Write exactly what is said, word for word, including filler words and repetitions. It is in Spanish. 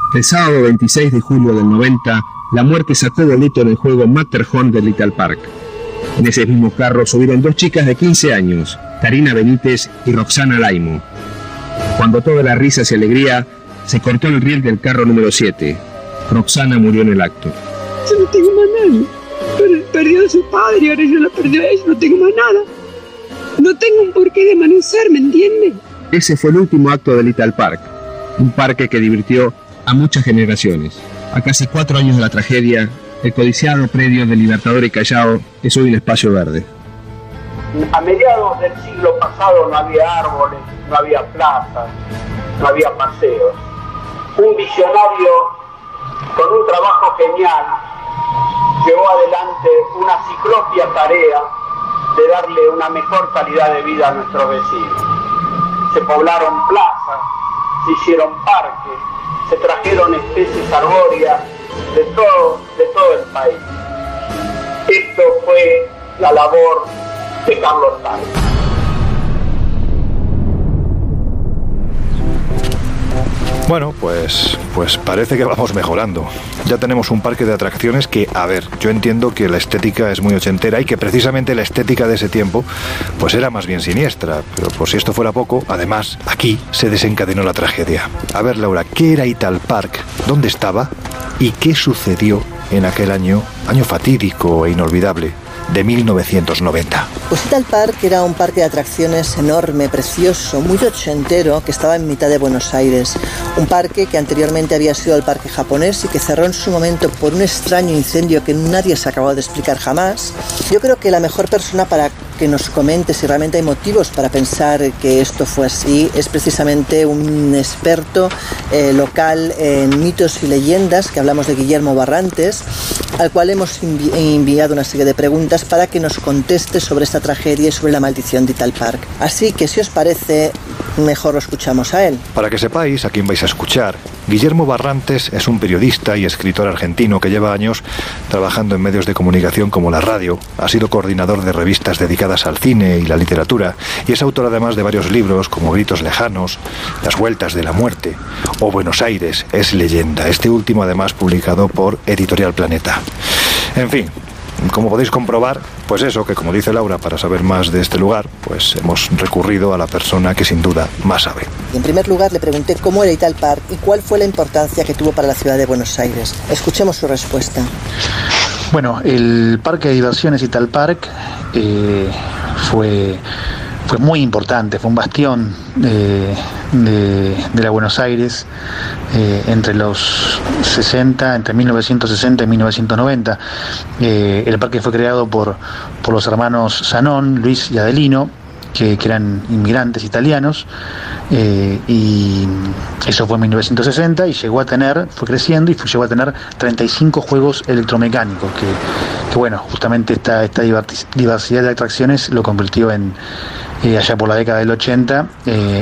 El sábado veintiséis de julio del noventa, la muerte sacó boleto en el juego Matterhorn de Little Park. En ese mismo carro subieron dos chicas de quince años, Karina Benítez y Roxana Laimo. Cuando toda la risas y alegría, se cortó el riel del carro número siete. Roxana murió en el acto. Yo no tengo más nadie. Pero perdió a su padre, ahora yo la perdió a ella, no tengo más nada. No tengo un porqué de amanecer, ¿me entiendes? Ese fue el último acto de Little Park, un parque que divirtió a muchas generaciones. A casi cuatro años de la tragedia, el codiciado predio del Libertador y Callao es hoy un espacio verde. A mediados del siglo pasado no había árboles, no había plazas, no había paseos. Un visionario con un trabajo genial llevó adelante una ciclopia tarea de darle una mejor calidad de vida a nuestros vecinos. Se poblaron plazas, se hicieron parques, se trajeron especies arbóreas de todo, de todo el país. Esto fue la labor de Carlos Sainz. Bueno, pues, pues parece que vamos mejorando. Ya tenemos un parque de atracciones que, a ver, yo entiendo que la estética es muy ochentera y que precisamente la estética de ese tiempo pues era más bien siniestra. Pero por si esto fuera poco, además, aquí se desencadenó la tragedia. A ver, Laura, ¿qué era Little Park? ¿Dónde estaba? ¿Y qué sucedió en aquel año, año fatídico e inolvidable, de mil novecientos noventa? Pues Little Park era un parque de atracciones enorme, precioso, muy ochentero, que estaba en mitad de Buenos Aires. Un parque que anteriormente había sido el parque japonés y que cerró en su momento por un extraño incendio que nadie se acabó de explicar jamás. Yo creo que la mejor persona para que nos comente si realmente hay motivos para pensar que esto fue así es precisamente un experto eh, local en mitos y leyendas, que hablamos de Guillermo Barrantes, al cual hemos envi- enviado una serie de preguntas para que nos conteste sobre esta tragedia y sobre la maldición de Little Park. Así que si os parece, mejor lo escuchamos a él. Para que sepáis a quién vais a escuchar, Guillermo Barrantes es un periodista y escritor argentino que lleva años trabajando en medios de comunicación como la radio, ha sido coordinador de revistas dedicadas al cine y la literatura y es autor además de varios libros como Gritos lejanos, Las vueltas de la muerte o Buenos Aires es leyenda, este último además publicado por Editorial Planeta. En fin, como podéis comprobar, pues eso, que como dice Laura, para saber más de este lugar, pues hemos recurrido a la persona que sin duda más sabe. En primer lugar le pregunté cómo era Little Park y cuál fue la importancia que tuvo para la ciudad de Buenos Aires. Escuchemos su respuesta. Bueno, el parque de diversiones Little Park eh, fue, fue muy importante, fue un bastión de, de, de la Buenos Aires eh, entre los sesenta, entre mil novecientos sesenta y mil novecientos noventa. Eh, el parque fue creado por, por los hermanos Zanón, Luis y Adelino, que, que eran inmigrantes italianos, eh, y eso fue en mil novecientos sesenta y llegó a tener, fue creciendo y fue, llegó a tener treinta y cinco juegos electromecánicos, que, que bueno, justamente esta, esta diversidad de atracciones lo convirtió en, eh, allá por la década del ochenta, eh,